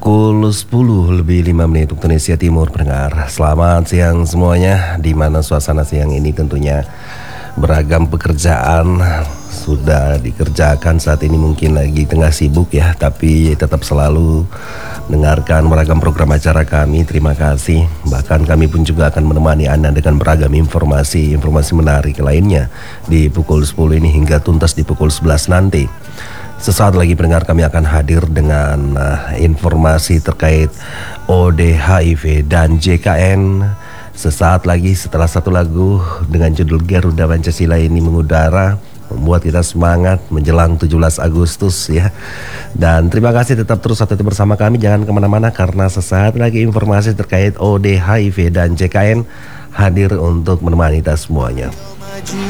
Pukul 10 lebih 5 menit waktu Indonesia Timur, pendengar. Selamat siang semuanya, di mana suasana siang ini tentunya beragam pekerjaan sudah dikerjakan saat ini, mungkin lagi tengah sibuk ya, tapi tetap selalu dengarkan beragam program acara kami. Terima kasih. Bahkan kami pun juga akan menemani Anda dengan beragam informasi menarik lainnya di pukul 10 ini hingga tuntas di pukul 11 nanti. Sesaat lagi pendengar, kami akan hadir dengan informasi terkait ODHIV dan JKN. Sesaat lagi setelah satu lagu dengan judul Garuda Pancasila ini mengudara, membuat kita semangat menjelang 17 Agustus ya. Dan terima kasih, tetap terus satu bersama kami, jangan kemana-mana karena sesaat lagi informasi terkait ODHIV dan JKN hadir untuk menemani kita semuanya.